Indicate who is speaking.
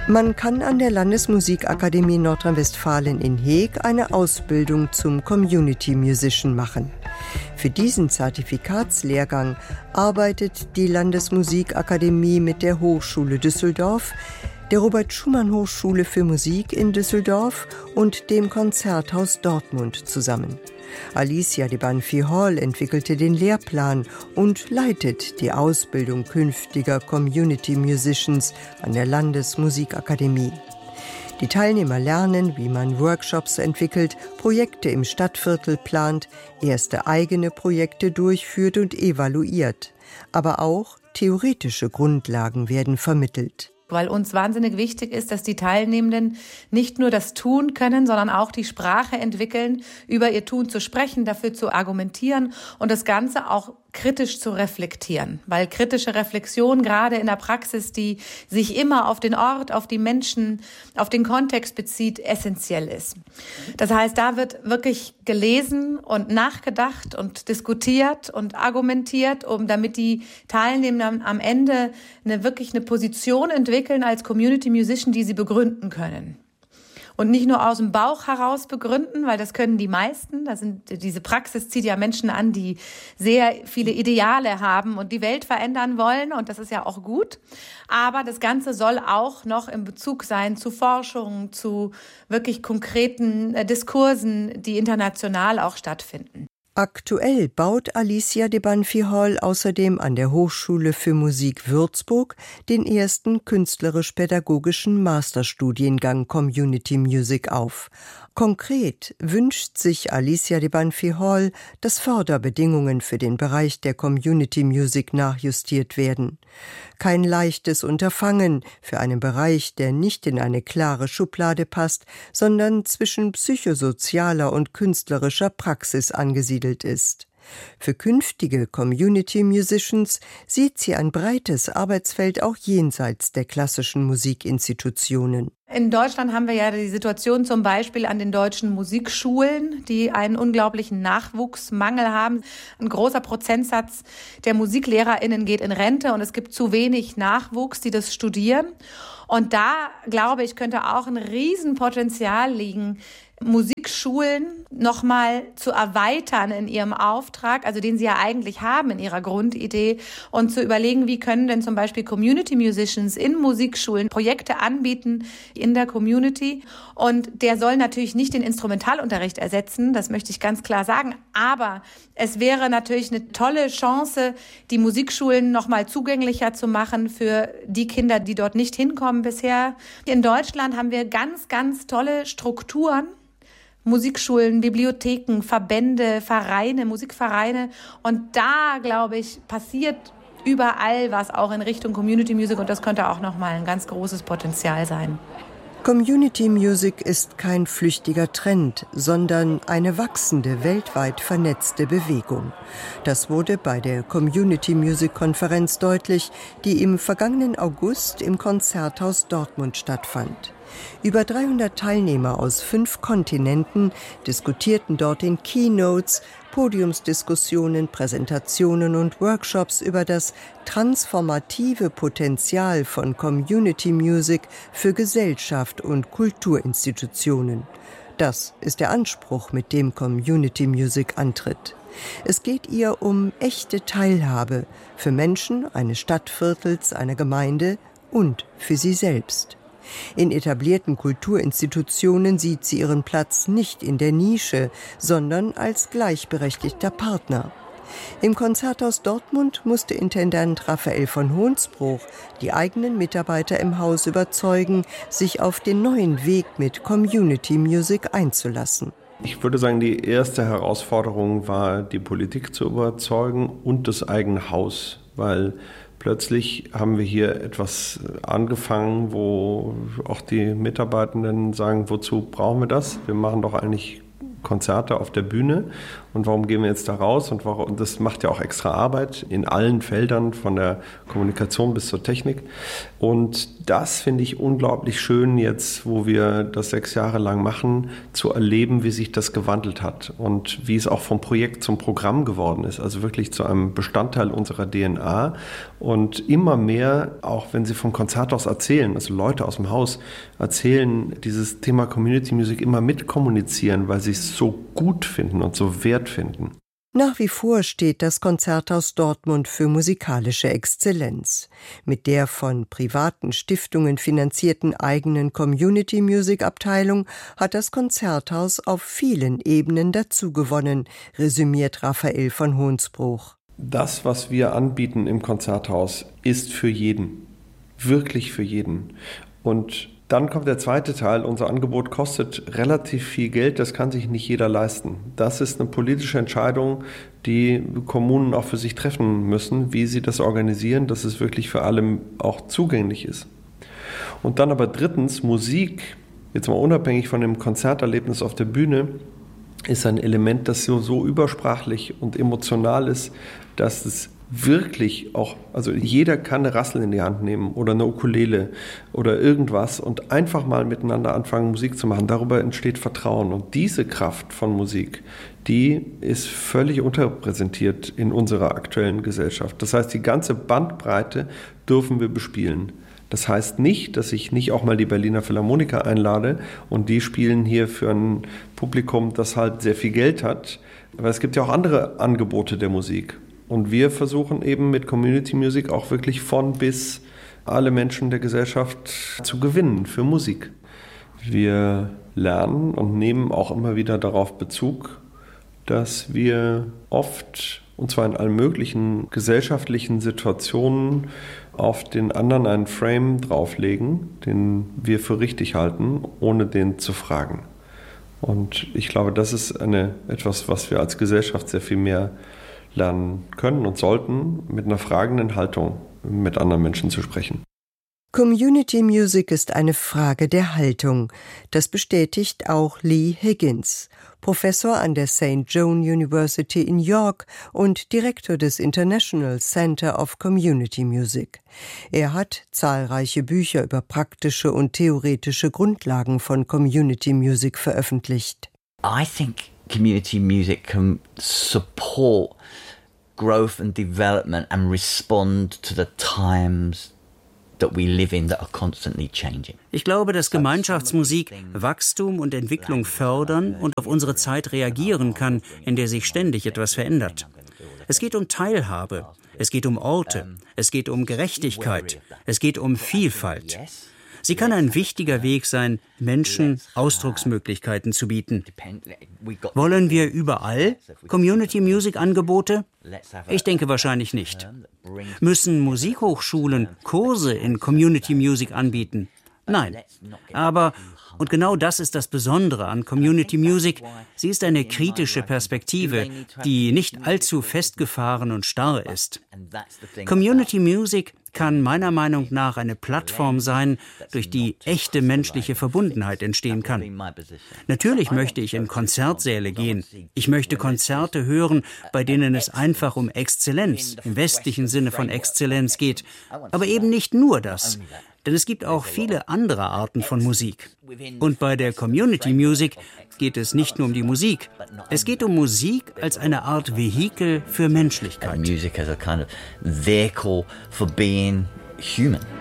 Speaker 1: Man kann an der Landesmusikakademie Nordrhein-Westfalen in Heeg eine Ausbildung zum Community Musician machen. Für diesen Zertifikatslehrgang arbeitet die Landesmusikakademie mit der Hochschule Düsseldorf, der Robert-Schumann-Hochschule für Musik in Düsseldorf und dem Konzerthaus Dortmund zusammen. Alicia de Banfi-Hall entwickelte den Lehrplan und leitet die Ausbildung künftiger Community Musicians an der Landesmusikakademie. Die Teilnehmer lernen, wie man Workshops entwickelt, Projekte im Stadtviertel plant, erste eigene Projekte durchführt und evaluiert. Aber auch theoretische Grundlagen werden vermittelt.
Speaker 2: Weil uns wahnsinnig wichtig ist, dass die Teilnehmenden nicht nur das Tun können, sondern auch die Sprache entwickeln, über ihr Tun zu sprechen, dafür zu argumentieren und das Ganze auch kritisch zu reflektieren. Weil kritische Reflexion gerade in der Praxis, die sich immer auf den Ort, auf die Menschen, auf den Kontext bezieht, essentiell ist. Das heißt, da wird wirklich gelesen und nachgedacht und diskutiert und argumentiert, damit die Teilnehmenden am Ende eine Position entwickeln als Community Musician, die sie begründen können. Und nicht nur aus dem Bauch heraus begründen, weil das können die meisten. Diese Praxis zieht ja Menschen an, die sehr viele Ideale haben und die Welt verändern wollen. Und das ist ja auch gut. Aber das Ganze soll auch noch in Bezug sein zu Forschung, zu wirklich konkreten Diskursen, die international auch stattfinden.
Speaker 1: Aktuell baut Alicia de Banfi-Hall außerdem an der Hochschule für Musik Würzburg den ersten künstlerisch-pädagogischen Masterstudiengang Community Music auf. Konkret wünscht sich Alicia de Banfi-Hall, dass Förderbedingungen für den Bereich der Community Music nachjustiert werden. Kein leichtes Unterfangen für einen Bereich, der nicht in eine klare Schublade passt, sondern zwischen psychosozialer und künstlerischer Praxis angesiedelt ist. Für künftige Community Musicians sieht sie ein breites Arbeitsfeld auch jenseits der klassischen Musikinstitutionen.
Speaker 2: In Deutschland haben wir ja die Situation zum Beispiel an den deutschen Musikschulen, die einen unglaublichen Nachwuchsmangel haben. Ein großer Prozentsatz der MusiklehrerInnen geht in Rente und es gibt zu wenig Nachwuchs, die das studieren. Und da, glaube ich, könnte auch ein Riesenpotenzial liegen, Musikschulen nochmal zu erweitern in ihrem Auftrag, also den sie ja eigentlich haben in ihrer Grundidee, und zu überlegen, wie können denn zum Beispiel Community Musicians in Musikschulen Projekte anbieten in der Community. Und der soll natürlich nicht den Instrumentalunterricht ersetzen, das möchte ich ganz klar sagen, aber es wäre natürlich eine tolle Chance, die Musikschulen nochmal zugänglicher zu machen für die Kinder, die dort nicht hinkommen bisher. In Deutschland haben wir ganz, ganz tolle Strukturen, Musikschulen, Bibliotheken, Verbände, Vereine, Musikvereine. Und da, glaube ich, passiert überall was auch in Richtung Community Music. Und das könnte auch nochmal ein ganz großes Potenzial sein.
Speaker 1: Community Music ist kein flüchtiger Trend, sondern eine wachsende, weltweit vernetzte Bewegung. Das wurde bei der Community Music Konferenz deutlich, die im vergangenen August im Konzerthaus Dortmund stattfand. Über 300 Teilnehmer aus 5 Kontinenten diskutierten dort in Keynotes, Podiumsdiskussionen, Präsentationen und Workshops über das transformative Potenzial von Community Music für Gesellschaft und Kulturinstitutionen. Das ist der Anspruch, mit dem Community Music antritt. Es geht ihr um echte Teilhabe für Menschen eines Stadtviertels, einer Gemeinde und für sie selbst. In etablierten Kulturinstitutionen sieht sie ihren Platz nicht in der Nische, sondern als gleichberechtigter Partner. Im Konzerthaus Dortmund musste Intendant Raphael von Hohnsbruch die eigenen Mitarbeiter im Haus überzeugen, sich auf den neuen Weg mit Community Music einzulassen.
Speaker 3: Ich würde sagen, die erste Herausforderung war, die Politik zu überzeugen und das eigene Haus, weil plötzlich haben wir hier etwas angefangen, wo auch die Mitarbeitenden sagen, wozu brauchen wir das? Wir machen doch eigentlich Konzerte auf der Bühne und warum gehen wir jetzt da raus und das macht ja auch extra Arbeit in allen Feldern, von der Kommunikation bis zur Technik. Und das finde ich unglaublich schön jetzt, wo wir das 6 Jahre lang machen, zu erleben, wie sich das gewandelt hat und wie es auch vom Projekt zum Programm geworden ist, also wirklich zu einem Bestandteil unserer DNA und immer mehr, auch wenn Sie vom Konzerthaus erzählen, also Leute aus dem Haus erzählen, dieses Thema Community Music immer mitkommunizieren, weil sie es so gut finden und so wert finden.
Speaker 1: Nach wie vor steht das Konzerthaus Dortmund für musikalische Exzellenz. Mit der von privaten Stiftungen finanzierten eigenen Community-Music-Abteilung hat das Konzerthaus auf vielen Ebenen dazugewonnen, resümiert Raphael von Hohnsbruch.
Speaker 3: Das, was wir anbieten im Konzerthaus, ist für jeden. Wirklich für jeden. Und dann kommt der zweite Teil. Unser Angebot kostet relativ viel Geld. Das kann sich nicht jeder leisten. Das ist eine politische Entscheidung, die Kommunen auch für sich treffen müssen, wie sie das organisieren, dass es wirklich für alle auch zugänglich ist. Und dann aber drittens, Musik, jetzt mal unabhängig von dem Konzerterlebnis auf der Bühne, ist ein Element, das so übersprachlich und emotional ist, dass es wirklich auch, also jeder kann eine Rassel in die Hand nehmen oder eine Ukulele oder irgendwas und einfach mal miteinander anfangen, Musik zu machen. Darüber entsteht Vertrauen. Und diese Kraft von Musik, die ist völlig unterrepräsentiert in unserer aktuellen Gesellschaft. Das heißt, die ganze Bandbreite dürfen wir bespielen. Das heißt nicht, dass ich nicht auch mal die Berliner Philharmoniker einlade und die spielen hier für ein Publikum, das halt sehr viel Geld hat. Aber es gibt ja auch andere Angebote der Musik. Und wir versuchen eben mit Community Music auch wirklich von bis alle Menschen der Gesellschaft zu gewinnen für Musik. Wir lernen und nehmen auch immer wieder darauf Bezug, dass wir oft, und zwar in allen möglichen gesellschaftlichen Situationen, auf den anderen einen Frame drauflegen, den wir für richtig halten, ohne den zu fragen. Und ich glaube, das ist etwas, was wir als Gesellschaft sehr viel mehr lernen können und sollten, mit einer fragenden Haltung mit anderen Menschen zu sprechen.
Speaker 1: Community Music ist eine Frage der Haltung. Das bestätigt auch Lee Higgins, Professor an der St. Joan University in York und Direktor des International Center of Community Music. Er hat zahlreiche Bücher über praktische und theoretische Grundlagen von Community Music veröffentlicht.
Speaker 4: I think community music can support growth and development and respond to the times that we live in that are constantly changing.
Speaker 5: Ich glaube, dass Gemeinschaftsmusik Wachstum und Entwicklung fördern und auf unsere Zeit reagieren kann, in der sich ständig etwas verändert. Es geht um Teilhabe, es geht um Orte, es geht um Gerechtigkeit, es geht um Vielfalt. Sie kann ein wichtiger Weg sein, Menschen Ausdrucksmöglichkeiten zu bieten. Wollen wir überall Community-Music-Angebote? Ich denke wahrscheinlich nicht. Müssen Musikhochschulen Kurse in Community-Music anbieten? Nein. Aber, und genau das ist das Besondere an Community Music, sie ist eine kritische Perspektive, die nicht allzu festgefahren und starr ist. Community Music kann meiner Meinung nach eine Plattform sein, durch die echte menschliche Verbundenheit entstehen kann. Natürlich möchte ich in Konzertsäle gehen. Ich möchte Konzerte hören, bei denen es einfach um Exzellenz, im westlichen Sinne von Exzellenz geht. Aber eben nicht nur das. Denn es gibt auch viele andere Arten von Musik. Und bei der Community Music geht es nicht nur um die Musik. Es geht um Musik als eine Art Vehikel für Menschlichkeit.
Speaker 4: Music as a kind of vehicle for being human.